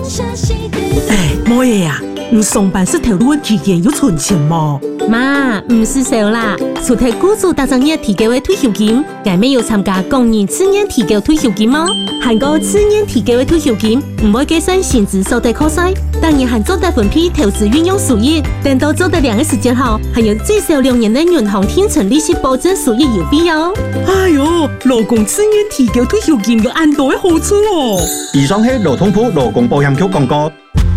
冇嘢呀，你上班是投入的期间有存钱冇？ 妈，唔是少啦，除睇雇主打算日提高的退休金，我们有参加工人次年提高退休金吗？韩国次年提高的退休金唔会计算薪资所得扣税，当然还做得分批投资运用收益，等到做得2个时间后，还有最少2年的银行天存利息保证收益有必要。 哎呦，劳工次年提高退休金有安多的好处哦！ 以上係勞通部勞工保險局廣告。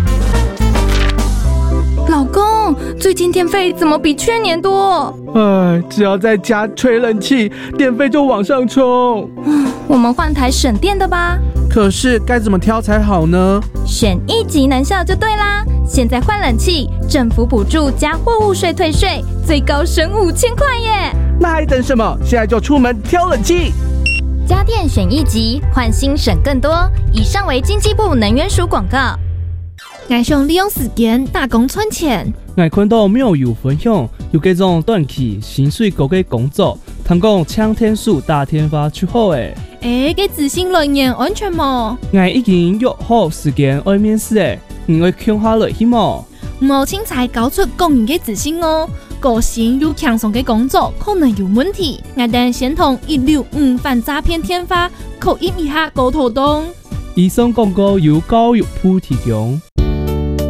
老公，最近电费怎么比去年多？ 哎，只要在家吹冷气，电费就往上冲。 我们换台省电的吧。 可是该怎么挑才好呢？ 选1级能效就对啦！现在换冷气，政府补助加货物税退税，最高省5000块耶！ 那还等什么？现在就出门挑冷气。 家电选1级，换新省更多。以上为经济部能源署广告。 我想利用时间打工赚钱。 我看到庙友分享有这种短期薪水高的工作，听讲抢天数打天发出好诶。 给执行人员安全吗？ 我已经约好时间要面试诶，你会抢下来去吗？ 唔好轻才搞出工人的自信哦，个性又强壮的工作可能有问题。我等先同165反诈骗天发口音一下沟通动。 以上广告由教育部提供。